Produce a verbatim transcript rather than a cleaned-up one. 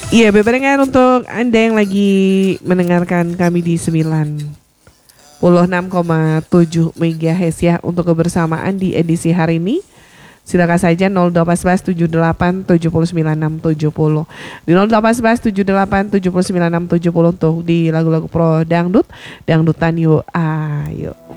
Iya, bebarengan untuk Anda yang lagi mendengarkan kami di sembilan puluh enam koma tujuh megahertz ya untuk kebersamaan di edisi hari ini. Silakan saja nol delapan satu satu tujuh delapan tujuh sembilan enam tujuh nol di nol delapan satu satu tujuh delapan tujuh sembilan enam tujuh nol untuk di lagu-lagu pro dangdut, dangdutan yuk ayo.